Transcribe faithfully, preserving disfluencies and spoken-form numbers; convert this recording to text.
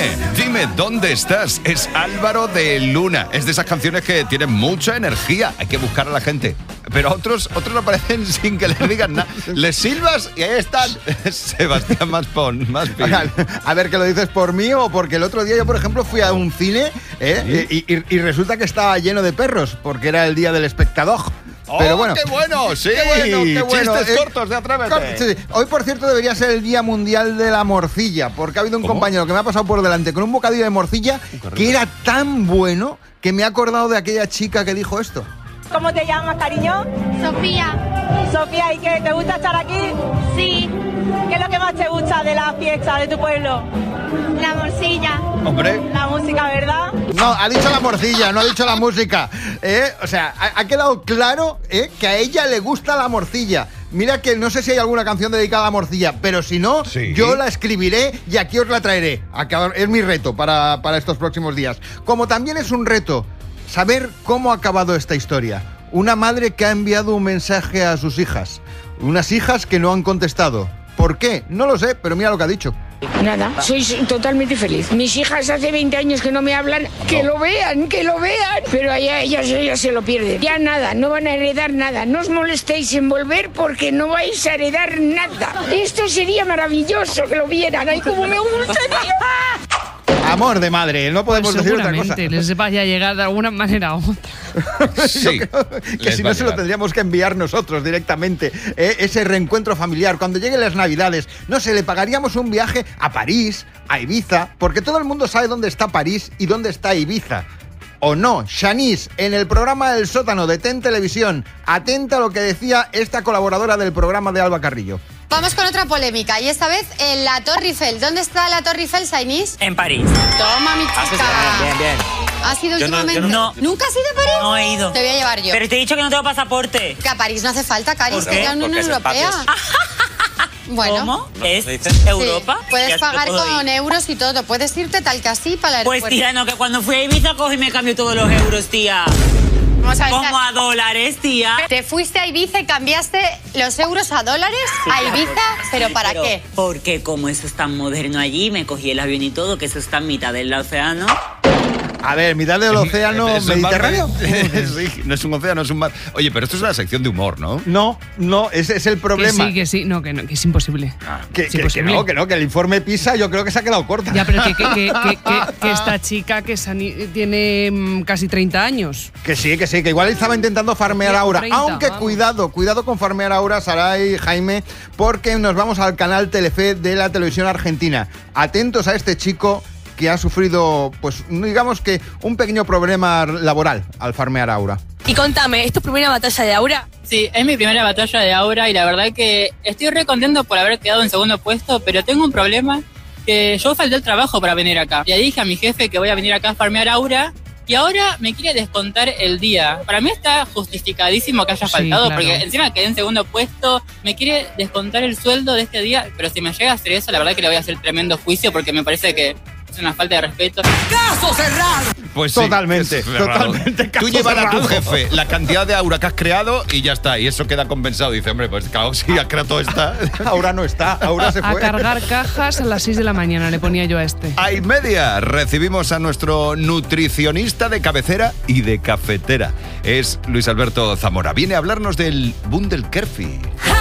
Dime dónde estás. Es Álvaro de Luna. Es de esas canciones que tienen mucha energía. Hay que buscar a la gente. Pero otros, otros aparecen sin que les digan nada. Les silbas y ahí están. Sebastián Maspón. Maspín. A ver, ¿que lo dices por mí o porque el otro día yo, por ejemplo, fui a un cine ¿eh? ¿Sí? y, y, y resulta que estaba lleno de perros porque era el día del espectador? ¡Oh, pero bueno, qué bueno! Sí, qué bueno, qué bueno. Chistes eh, cortos de Atrévete. Sí, sí. Hoy, por cierto, debería ser el Día Mundial de la Morcilla, porque ha habido un ¿Cómo? compañero que me ha pasado por delante con un bocadillo de morcilla uh, que era tan bueno que me ha acordado de aquella chica que dijo esto. ¿Cómo te llamas, cariño? Sofía. Sofía, ¿y qué? ¿Te gusta estar aquí? Sí. ¿Qué es lo que más te gusta de la fiesta de tu pueblo? La morcilla. Hombre. La música, ¿verdad? No, ha dicho la morcilla, no ha dicho la música. ¿eh? O sea, ha, ha quedado claro ¿eh? que a ella le gusta la morcilla. Mira que no sé si hay alguna canción dedicada a la morcilla, pero si no, sí. yo la escribiré y aquí os la traeré. Es mi reto para, para estos próximos días. Como también es un reto saber cómo ha acabado esta historia. Una madre que ha enviado un mensaje a sus hijas. Unas hijas que no han contestado. ¿Por qué? No lo sé, pero mira lo que ha dicho. Nada, soy totalmente feliz. Mis hijas hace veinte años que no me hablan, no. que lo vean, que lo vean. Pero allá ellas, ellas se lo pierden. Ya nada, no van a heredar nada. No os molestéis en volver porque no vais a heredar nada. Esto sería maravilloso que lo vieran. ¡Ay, cómo me gustaría! Amor de madre, no podemos pues decir otra cosa. Seguramente les vaya a llegar de alguna manera u otra. Sí, que si no se lo tendríamos que enviar nosotros directamente. ¿eh? Ese reencuentro familiar, cuando lleguen las Navidades, no sé, le pagaríamos un viaje a París, a Ibiza, porque todo el mundo sabe dónde está París y dónde está Ibiza. ¿O no? Shanice, en el programa El Sótano de Ten Televisión, atenta a lo que decía esta colaboradora del programa de Alba Carrillo. Vamos con otra polémica, y esta vez en la Torre Eiffel. ¿Dónde está la Torre Eiffel, Shanice? En París. Toma, mi chica. Bien, bien. ¿Has ido yo últimamente? No, no. ¿Nunca has ido a París? No he ido. Te voy a llevar yo. Pero te he dicho que no tengo pasaporte. Que a París no hace falta, Caris, que es la Unión Porque Europea. Bueno. ¿Cómo? ¿Es Europa? Sí. Puedes pagar con ir. euros y todo. Puedes irte tal que así para el aeropuerto. Pues tía, no, que cuando fui a Ibiza cogí y me cambió todos los euros, tía. Vamos a ver, como a dólares, tía. ¿Te fuiste a Ibiza y cambiaste los euros a dólares? Sí, ¿a Ibiza? ¿Pero sí, para pero qué? Porque como eso es tan moderno allí, me cogí el avión y todo, que eso está en mitad del océano. A ver, mitad del océano ¿Es Mediterráneo. Sí, no es un océano, es un mar. Oye, pero esto es una sección de humor, ¿no? No, no, ese es el problema. Que sí, que sí, no, que no, que es imposible. Ah, que, es que, imposible. que no, que no, que el informe PISA yo creo que se ha quedado corta. Ya, pero que, que, que, que, que, que esta chica que tiene mm, casi treinta años. Que sí, que sí, que igual estaba intentando farmear a Aura. treinta, Aunque vamos. cuidado, cuidado con farmear a Aura, Saray, Jaime, porque nos vamos al canal Telefe de la televisión argentina. Atentos a este chico que ha sufrido, pues digamos que un pequeño problema laboral al farmear a Aura. Y contame, ¿es tu primera batalla de Aura? Sí, es mi primera batalla de Aura y la verdad que estoy re contento por haber quedado en segundo puesto, pero tengo un problema que yo falté el trabajo para venir acá. Le dije a mi jefe que voy a venir acá a farmear Aura y ahora me quiere descontar el día. Para mí está justificadísimo que haya Sí, faltado, claro. porque encima quedé en segundo puesto, me quiere descontar el sueldo de este día, pero si me llega a hacer eso, la verdad que le voy a hacer tremendo juicio porque me parece que es una falta de respeto. ¡Caso cerrado! Pues sí, Totalmente, es cerrado. totalmente. Tú llevas a tu cerrado. jefe la cantidad de Aura que has creado y ya está. Y eso queda compensado. Dice, hombre, pues claro, si has creado todo esta. Aura no está, Aura se A fue. cargar cajas a las seis de la mañana, le ponía yo a este. A y media recibimos a nuestro nutricionista de cabecera y de cafetera. Es Luis Alberto Zamora. Viene a hablarnos del Bundelkerfi.